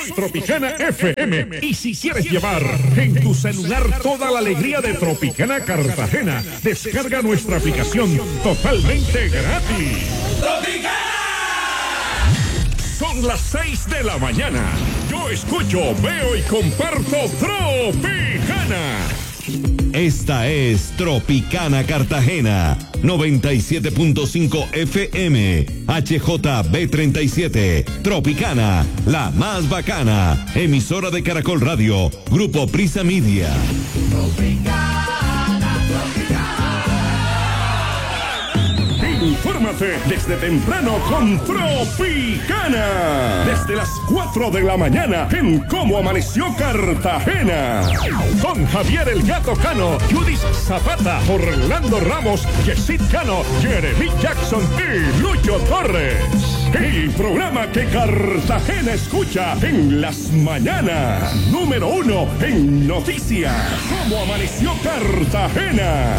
es Tropicana FM. Y si quieres llevar en tu celular toda la alegría de Tropicana Cartagena, descarga nuestra aplicación totalmente gratis. ¡Tropicana! Son las 6 de la mañana. Yo escucho, veo y comparto Tropicana. Esta es Tropicana Cartagena, 97.5 FM, HJB37, Tropicana, la más bacana, emisora de Caracol Radio, Grupo Prisa Media. Infórmate desde temprano con Tropicana. Desde las 4 de la mañana en Cómo Amaneció Cartagena. Con Javier el Gato Cano, Judith Zapata, Orlando Ramos, Yesid Cano, Jeremy Jackson y Lucho Torres. El programa que Cartagena escucha en las mañanas. Número 1 en noticias. Cómo Amaneció Cartagena.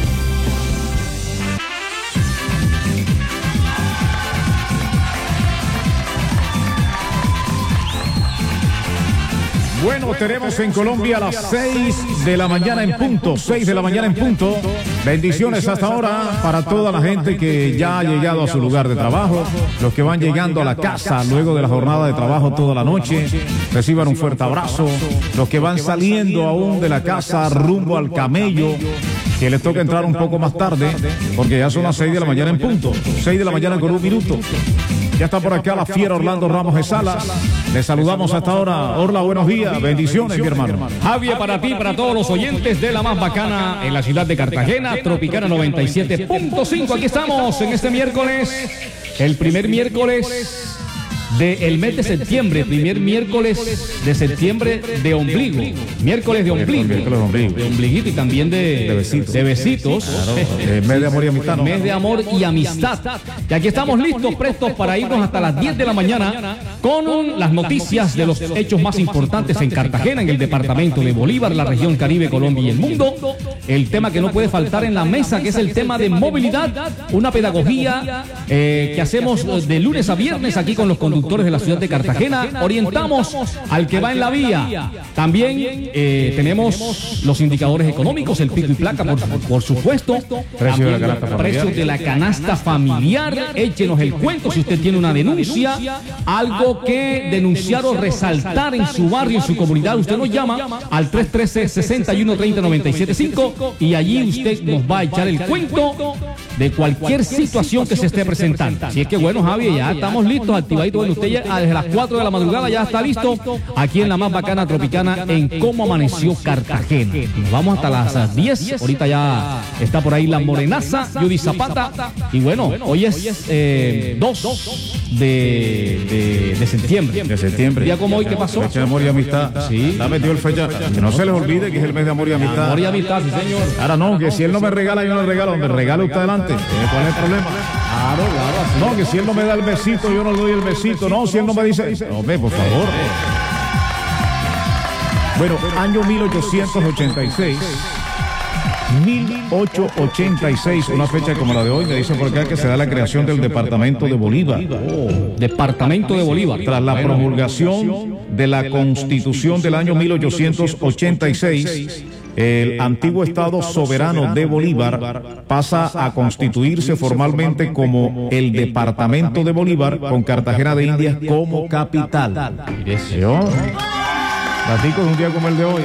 Bueno, tenemos en Colombia las 6 de la mañana en punto, 6 de la mañana en punto. Bendiciones hasta ahora para toda la gente que ya ha llegado a su lugar de trabajo, los que van llegando a la casa luego de la jornada de trabajo toda la noche, reciban un fuerte abrazo. Los que van saliendo aún de la casa rumbo al camello, que les toca entrar un poco más tarde, porque ya son las 6 de la mañana en punto, 6 de la mañana con un minuto. Ya está por acá la fiera Orlando Ramos de Salas. Les saludamos hasta ahora. Orla, buenos días. Bendiciones, mi hermano. Javier, para ti, para todos los oyentes de la más bacana en la ciudad de Cartagena, Tropicana 97.5. Aquí estamos en este miércoles, el primer miércoles del mes de septiembre, primer miércoles de septiembre de ombligo, miércoles de ombligo, de ombliguito y también de besitos, claro, mes de amor y amistad, ¿no? Mes de amor y amistad. Y aquí estamos listos, prestos para irnos hasta las 10 de la mañana con las noticias de los hechos más importantes en Cartagena, en el departamento de Bolívar, la región Caribe, Colombia y el mundo. El tema que no puede faltar en la mesa, que es el tema de movilidad, una pedagogía que hacemos de lunes a viernes aquí con los conductores de la ciudad de Cartagena. Orientamos al que va en la vía. También tenemos los indicadores económicos, el pico y placa, por supuesto. Precios de la canasta familiar. Échenos el cuento si usted tiene una denuncia, algo que denunciar o resaltar en su barrio, en su comunidad. Usted nos llama al 313-6130-975 y allí usted nos va a echar el cuento de cualquier situación que se esté presentando. Así es que bueno, Javi, ya estamos listos, activaditos. Bueno, usted ya desde las 4 de la madrugada ya está listo aquí en la más bacana Tropicana en Cómo Amaneció Cartagena. Nos vamos hasta las 10. Ahorita ya está por ahí la morenaza, Judith Zapata. Y bueno, hoy es 2 de septiembre. De septiembre. Día como hoy, ¿qué pasó? Fecha de amor y amistad. Sí. La metió el fecha. Que no se les olvide que es el mes de amor y amistad. Amor y amistad, sí, señor. Ahora no, que si él no me regala, yo no le regalo. Me regala usted adelante. ¿Cuál es el problema? Claro. No, que si él no me da el besito, yo no le doy el besito. No, si él no me dice. Hombre, por favor. Bueno, año 1886. 1886, una fecha como la de hoy, me dicen por acá que se da la creación del departamento de Bolívar. Departamento de Bolívar. Tras la promulgación de la Constitución del año 1886, el antiguo Estado soberano de Bolívar pasa a constituirse formalmente como el Departamento de Bolívar, con Cartagena de Indias como capital. Daticos de un día como el de hoy.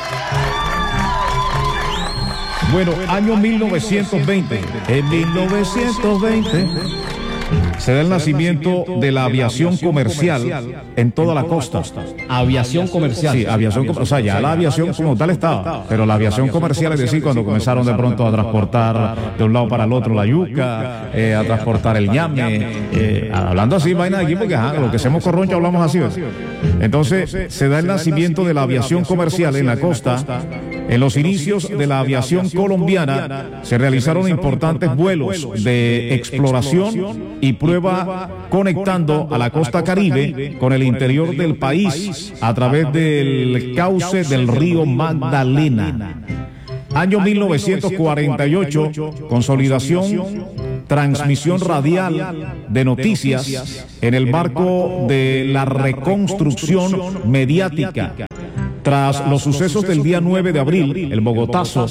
Bueno, año 1920. En 1920 se da el nacimiento de la aviación comercial en toda la costa. Aviación comercial. Sí, aviación comercial. O sea, ya la aviación como tal estaba, pero la aviación comercial, es decir, cuando comenzaron de pronto a transportar de un lado para el otro la yuca, a transportar el ñame, hablando así, vaina de aquí, porque lo que hacemos corroncho hablamos así, ¿ves? Entonces, se da el nacimiento de la aviación comercial en la costa. En los inicios de la aviación colombiana se realizaron importantes vuelos de exploración y prueba conectando a la costa Caribe con el interior del país a través del cauce del río Magdalena. Año 1948, consolidación transmisión radial de noticias en el marco de la reconstrucción mediática tras los sucesos del día 9 de abril, el Bogotazo,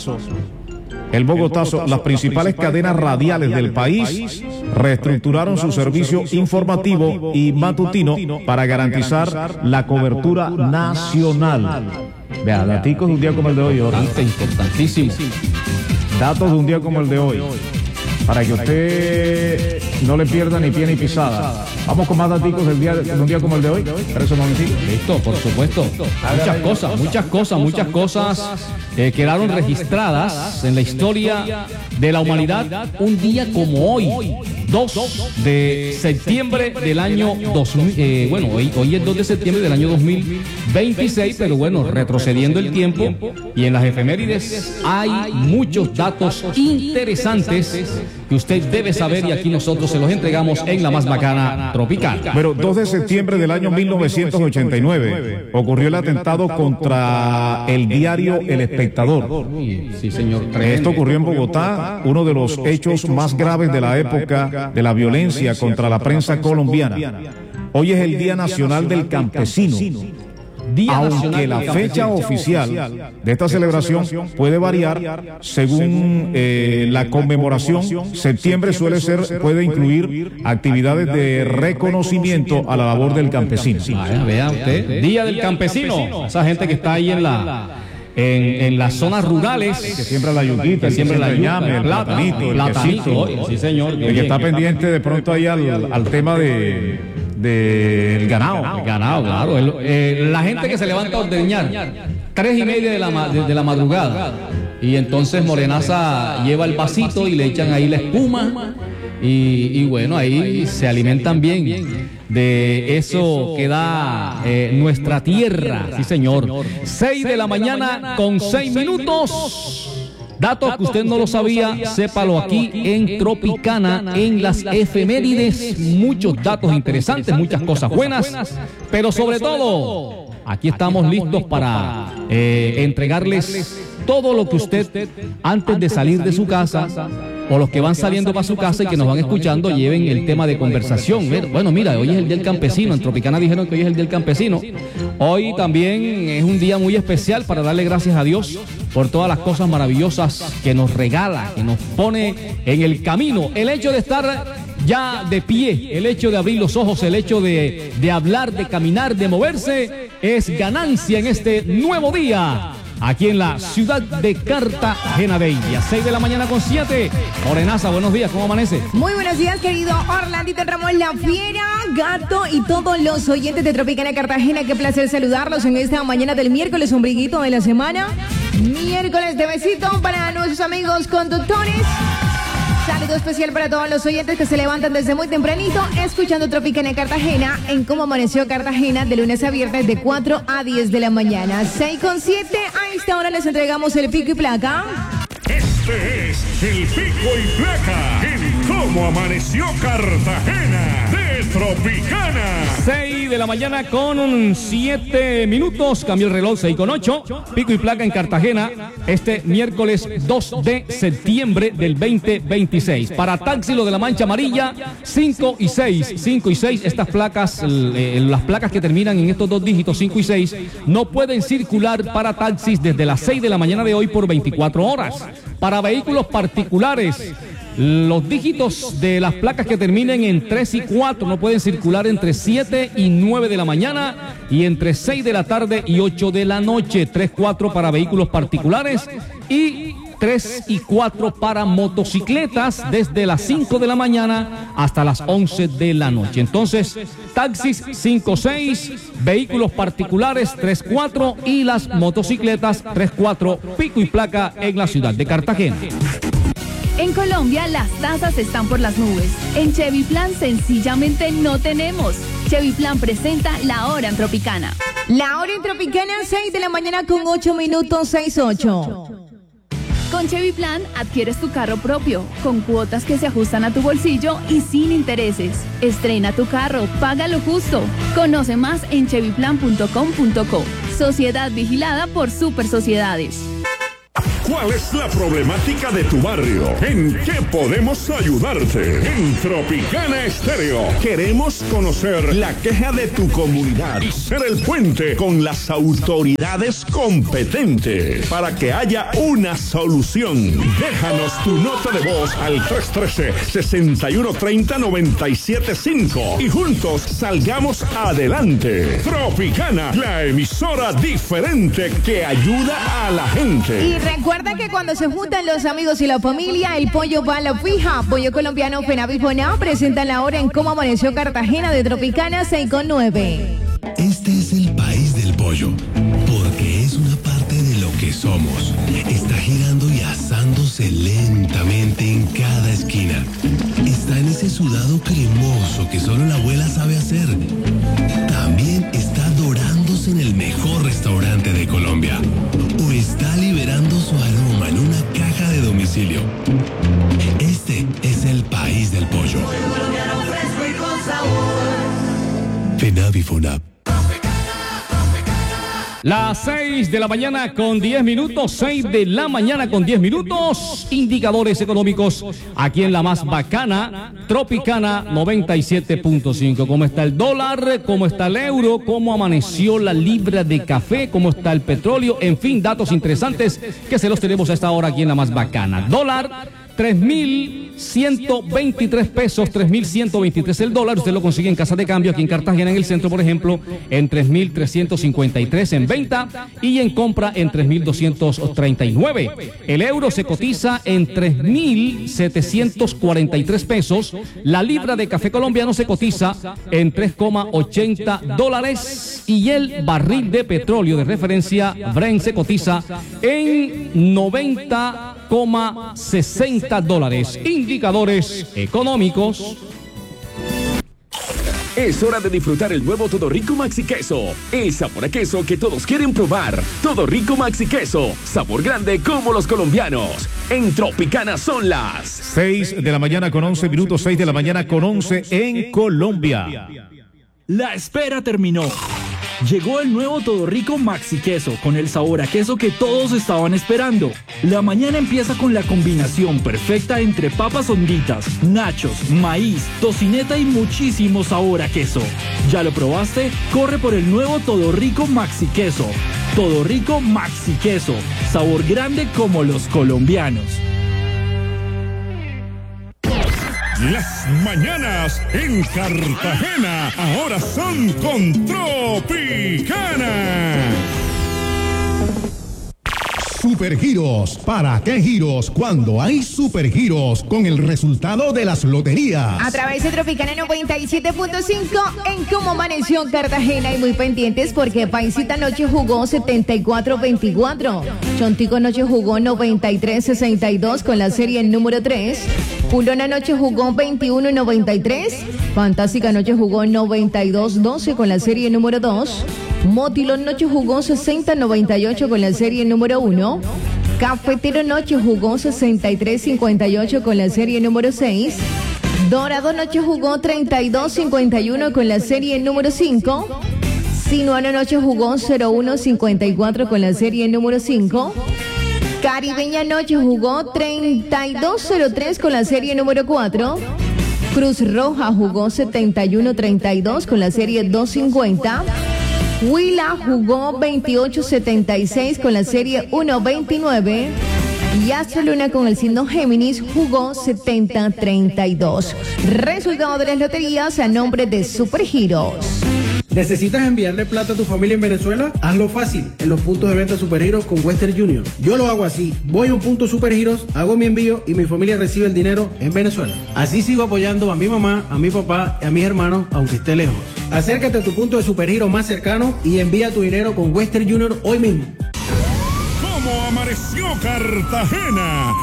las principales cadenas radiales del país reestructuraron su servicio informativo y matutino para garantizar la cobertura nacional. Vea, datos de un día como el de hoy, Importantísimo. datos de un día como el de hoy, para que usted no le pierda ni pie ni pisada. Vamos con más datos de un día como el de hoy. Espera un momentito. Listo, por supuesto. Muchas cosas quedaron registradas en la historia de la humanidad un día como hoy, 2 de septiembre del año 2000. Hoy es 2 de septiembre del año 2026, pero bueno, retrocediendo el tiempo y en las efemérides hay muchos datos interesantes que usted debe saber y aquí nosotros se los entregamos en la más bacana tropical. Pero 2 de septiembre del año 1989 ocurrió el atentado contra el diario El Espectador. Sí, señor. Esto ocurrió en Bogotá, uno de los hechos más graves de la época de la violencia contra la prensa colombiana. Hoy es el Día Nacional del Campesino. Aunque la fecha oficial de esta celebración puede variar según la conmemoración, septiembre puede incluir actividades de reconocimiento a la labor del campesino. Vea usted, Día del Campesino, esa gente que está ahí en las zonas rurales, que siembra la yuquita, que siembra la ñame, el platanito, el quesito, sí señor, el que está pendiente de pronto ahí al tema del ganado. El ganado, claro. La gente que se levanta a ordeñar 3:30 de la madrugada y entonces Morenaza lleva el vasito y le echan ahí la espuma y bueno, ahí se alimentan bien de eso que da nuestra tierra. Sí señor. 6 de la mañana con 6 minutos. Datos que usted no lo sabía, sépalo aquí en Tropicana, en las efemérides. Muchos datos interesantes, muchas cosas buenas, pero sobre todo, aquí estamos listos para entregarles todo lo que usted, antes de salir de su casa, o los que van saliendo para su casa y que nos van escuchando, lleven el tema de conversación. Bueno, mira, hoy es el Día del Campesino. En Tropicana dijeron que hoy es el Día del Campesino. Hoy también es un día muy especial para darle gracias a Dios por todas las cosas maravillosas que nos regala, que nos pone en el camino. El hecho de estar ya de pie, el hecho de abrir los ojos, el hecho de hablar, de caminar, de moverse, es ganancia en este nuevo día. Aquí en la ciudad de Cartagena de Indias, 6 de la mañana con 7. Morenaza, buenos días, ¿cómo amanece? Muy buenos días, querido Orlandito Ramos, la Fiera, Gato y todos los oyentes de Tropicana Cartagena. Qué placer saludarlos en esta mañana del miércoles, ombliguito de la semana. Miércoles de besito para nuestros amigos conductores. Saludo especial para todos los oyentes que se levantan desde muy tempranito escuchando Tropicana Cartagena en Cómo Amaneció Cartagena de lunes a viernes de 4 a 10 de la mañana. 6:07, a esta hora les entregamos el pico y placa. Este es el pico y placa en Cómo Amaneció Cartagena de Tropicana. 6 de la mañana con 7 minutos, cambió el reloj, 6:08. Pico y placa en Cartagena este miércoles 2 de septiembre del 2026. Para taxi, lo de la mancha amarilla, 5 y 6. 5 y 6, estas placas, las placas que terminan en estos dos dígitos, 5 y 6, no pueden circular para taxis desde las 6 de la mañana de hoy por 24 horas. Para vehículos particulares, los dígitos de las placas que terminen en 3 y 4 no pueden circular entre 7 y 9 de la mañana y entre 6 de la tarde y 8 de la noche. 3-4 para vehículos particulares y 3 y 4 para motocicletas desde las 5 de la mañana hasta las 11 de la noche. Entonces, taxis 5-6, vehículos particulares 3-4 y las motocicletas 3-4, pico y placa en la ciudad de Cartagena. En Colombia las tasas están por las nubes. En Chevy Plan sencillamente no tenemos. Chevy Plan presenta La Hora en Tropicana. La Hora en Tropicana, 6 de la mañana con 8 minutos, 6:08. Con Chevy Plan adquieres tu carro propio, con cuotas que se ajustan a tu bolsillo y sin intereses. Estrena tu carro, págalo justo. Conoce más en chevyplan.com.co. Sociedad vigilada por Super Sociedades. ¿Cuál es la problemática de tu barrio? ¿En qué podemos ayudarte? En Tropicana Estéreo queremos conocer la queja de tu comunidad y ser el puente con las autoridades competentes para que haya una solución. Déjanos tu nota de voz al 313-6130-975 y juntos salgamos adelante. Tropicana, la emisora diferente que ayuda a la gente. Y recuerda que cuando se juntan los amigos y la familia, el pollo va a la fija. Pollo colombiano Fenavi Foná presenta la hora en Cómo Amaneció Cartagena de Tropicana 6:9. Este es el país del pollo, porque es una parte de lo que somos. Está girando y asándose lentamente en cada esquina. Está en ese sudado cremoso que solo la abuela sabe hacer. También está dorándose en el mejor restaurante de Colombia. O está liberando su aroma en una caja de domicilio. Este es el país del pollo. Fenavi Fonab. Las 6 de la mañana con 10 minutos, 6 de la mañana con 10 minutos, indicadores económicos aquí en la más bacana, Tropicana 97.5. ¿Cómo está el dólar? ¿Cómo está el euro? ¿Cómo amaneció la libra de café? ¿Cómo está el petróleo? En fin, datos interesantes que se los tenemos a esta hora aquí en la más bacana. Dólar 3.123 pesos, 3.123 el dólar. Usted lo consigue en casa de cambio aquí en Cartagena, en el centro, por ejemplo, en 3.353 en venta y en compra en 3.239. El euro se cotiza en 3.743 pesos. La libra de café colombiano se cotiza en 3,80 dólares y el barril de petróleo de referencia Brent se cotiza en 90,60 dólares. Indicadores económicos. Es hora de disfrutar el nuevo Todo Rico Maxi Queso. El sabor a queso que todos quieren probar. Todo Rico Maxi Queso. Sabor grande como los colombianos. En Tropicana son las 6 de la mañana con 11 minutos, 6 de la mañana con 11 en Colombia. La espera terminó. Llegó el nuevo Todo Rico Maxi Queso con el sabor a queso que todos estaban esperando. La mañana empieza con la combinación perfecta entre papas honditas, nachos, maíz, tocineta y muchísimo sabor a queso. ¿Ya lo probaste? Corre por el nuevo Todo Rico Maxi Queso. Todo Rico Maxi Queso. Sabor grande como los colombianos. Las mañanas en Cartagena ahora son con Tropicana. Supergiros. ¿Para qué giros? Cuando hay supergiros con el resultado de las loterías. A través de Tropicana 97.5 en Cómo Amaneció Cartagena y muy pendientes porque Paisita anoche jugó 74-24. Chontico anoche jugó 93-62 con la serie número 3. Pulón anoche jugó 21-93. Fantástica anoche jugó 92-12 con la serie número 2. Motilón noche jugó 60-98 con la serie número 1. Cafetero noche jugó 63-58 con la serie número 6. Dorado noche jugó 32-51 con la serie número 5. Sinuano noche jugó 01-54 con la serie número 5. Caribeña noche jugó 32-03 con la serie número 4. Cruz Roja jugó 71-32 con la serie 250. Huila jugó 28-76 con la serie 1-29 y Astro Luna con el signo Géminis jugó 70-32. Resultado de las loterías a nombre de Supergiros. ¿Necesitas enviarle plata a tu familia en Venezuela? Hazlo fácil en los puntos de venta Supergiros con Western Union. Yo lo hago así. Voy a un punto Supergiros, hago mi envío y mi familia recibe el dinero en Venezuela. Así sigo apoyando a mi mamá, a mi papá y a mis hermanos, aunque esté lejos. Acércate a tu punto de Supergiros más cercano y envía tu dinero con Western Union hoy mismo. ¿Cómo amaneció Cartagena?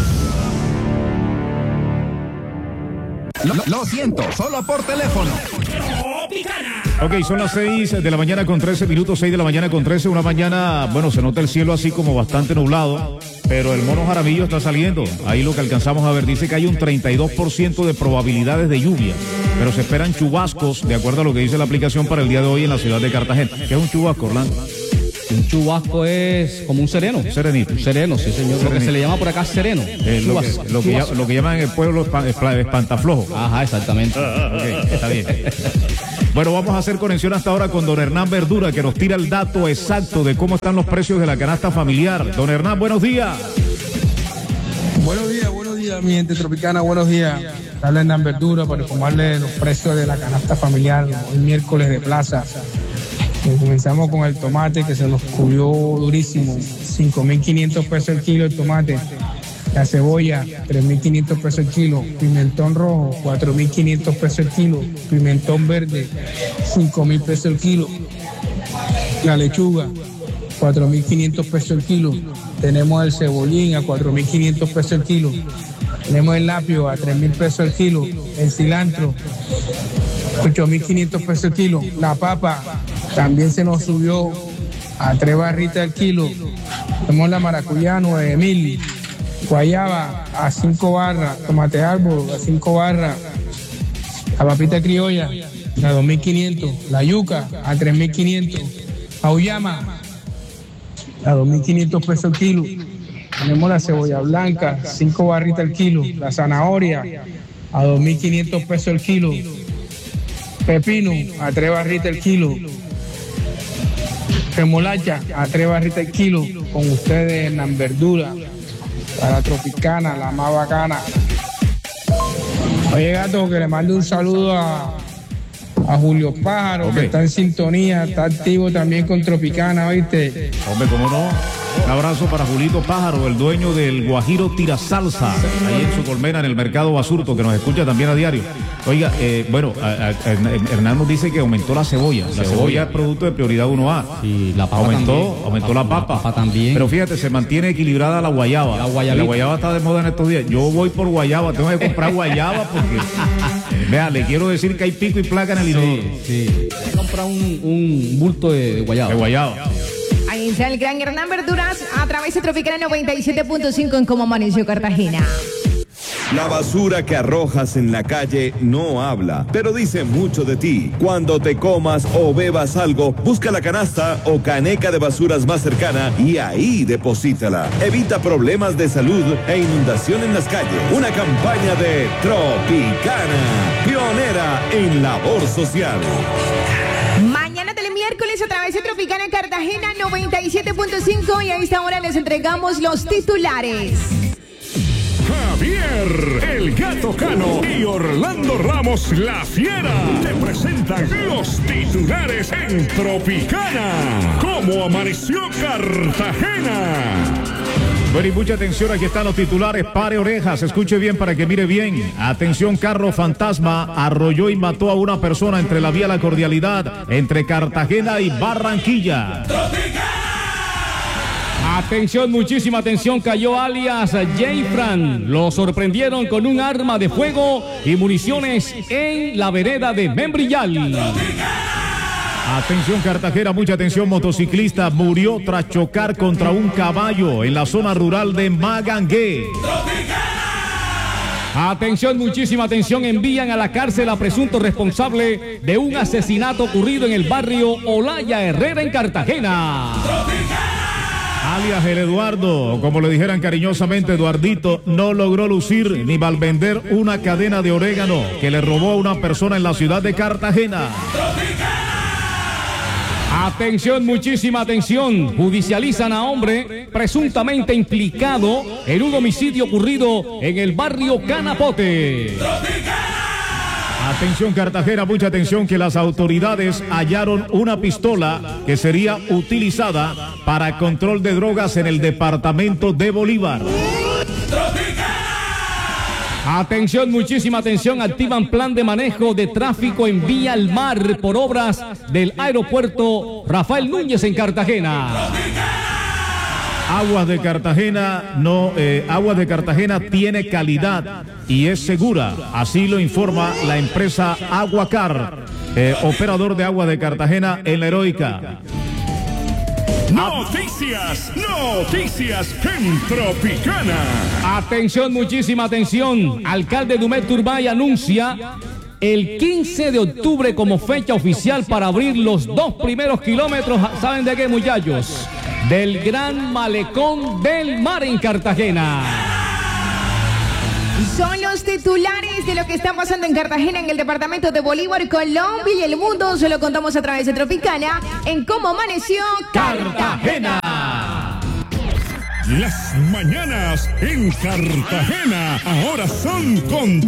Lo siento, solo por teléfono. Ok, son las 6 de la mañana con 13 minutos, 6 de la mañana con 13, una mañana, bueno, se nota el cielo así como bastante nublado, pero el mono Jaramillo está saliendo. Ahí lo que alcanzamos a ver, dice que hay un 32% de probabilidades de lluvia, pero se esperan chubascos, de acuerdo a lo que dice la aplicación para el día de hoy en la ciudad de Cartagena. ¿Qué es un chubasco, Orlando? Un chubasco es como un sereno. Serenito. Un sereno, sí, señor. Lo que se le llama por acá sereno. Lo que llaman en el pueblo espantaflojo. Ajá, exactamente. Ok, está bien. Bueno, vamos a hacer conexión hasta ahora con don Hernán Verdura, que nos tira el dato exacto de cómo están los precios de la canasta familiar. Don Hernán, buenos días. Buenos días, mi gente tropicana, buenos días. Habla Hernán Verdura para informarle los precios de la canasta familiar hoy miércoles de plaza. Comenzamos con el tomate que se nos cubrió durísimo, 5.500 pesos el kilo el tomate. La cebolla, 3.500 pesos el kilo. Pimentón rojo, 4.500 pesos el kilo. Pimentón verde, 5.000 pesos el kilo. La lechuga, 4.500 pesos el kilo. Tenemos el cebollín a 4.500 pesos el kilo. Tenemos el apio a 3.000 pesos el kilo. El cilantro, 8.500 pesos el kilo. La papa también se nos subió a 3 barritas el kilo. Tenemos la maracuyá, 9.000. Guayaba a 5 barras. Tomate árbol a 5 barras. La papita criolla a 2.500. La yuca a 3.500. Auyama a 2.500 pesos el kilo. Tenemos la cebolla blanca, 5 barritas el kilo. La zanahoria a 2.500 pesos el kilo. Pepino a 3 barritas el kilo. Remolacha a 3 barritas el kilo. Con ustedes Hernán Verdura, para Tropicana, la más bacana. Oye, gato, que le mando un saludo a Julio Pájaro, que está en sintonía, está activo también con Tropicana, ¿oíste? Hombre, ¿cómo no? Un abrazo para Julito Pájaro, el dueño del Guajiro Tira Salsa, ahí en su colmena en el Mercado Basurto, que nos escucha también a diario. Oiga, bueno, Hernán nos dice que aumentó la cebolla. La cebolla es producto de prioridad 1A. Y la papa aumentó la papa también. Pero fíjate, se mantiene equilibrada la guayaba. La guayaba está de moda en estos días. Yo voy por guayaba, tengo que comprar guayaba porque... Vea, le quiero decir que hay pico y placa en el inodoro. Sí. Voy a comprar un bulto de guayaba. De guayaba. Ahí está el gran Hernán Verduras a través de Tropicana 97.5 en Cómo Amaneció Cartagena. La basura que arrojas en la calle no habla, pero dice mucho de ti. Cuando te comas o bebas algo, busca la canasta o caneca de basuras más cercana y ahí deposítala. Evita problemas de salud e inundación en las calles. Una campaña de Tropicana, pionera en labor social. Mañana del miércoles a través de Tropicana Cartagena 97.5 y a esta hora les entregamos los titulares. Javier, el Gato Cano y Orlando Ramos, la Fiera, te presentan los titulares en Tropicana. ¿Cómo amaneció Cartagena? Bueno, y mucha atención, aquí están los titulares. Pare orejas, escuche bien para que mire bien. Atención, carro fantasma arrolló y mató a una persona entre la vía La Cordialidad, entre Cartagena y Barranquilla. Atención, muchísima atención, cayó alias Jayfran. Lo sorprendieron con un arma de fuego y municiones en la vereda de Membrillal. Atención, Cartagena, mucha atención, motociclista murió tras chocar contra un caballo en la zona rural de Magangué. Atención, muchísima atención, envían a la cárcel a presunto responsable de un asesinato ocurrido en el barrio Olaya Herrera en Cartagena. Alias el Eduardo, como le dijeran cariñosamente, Eduardito, no logró lucir ni malvender una cadena de orégano que le robó a una persona en la ciudad de Cartagena. Atención, muchísima atención. Judicializan a hombre presuntamente implicado en un homicidio ocurrido en el barrio Canapote. Atención, Cartagena, mucha atención, que las autoridades hallaron una pistola que sería utilizada para control de drogas en el departamento de Bolívar. Atención, muchísima atención, activan plan de manejo de tráfico en vía al mar por obras del aeropuerto Rafael Núñez en Cartagena. Aguas de Cartagena tiene calidad y es segura, así lo informa la empresa Aguacar, operador de Aguas de Cartagena en la Heroica. Noticias en Tropicana. Atención, muchísima atención. Alcalde Dumet Turbay anuncia el 15 de octubre como fecha oficial para abrir los 2 primeros kilómetros. ¿Saben de qué, muchachos? Del Gran Malecón del Mar en Cartagena. Son los titulares de lo que está pasando en Cartagena, en el departamento de Bolívar, Colombia y el mundo. Se lo contamos a través de Tropicana en Cómo Amaneció Cartagena. Las mañanas en Cartagena ahora son con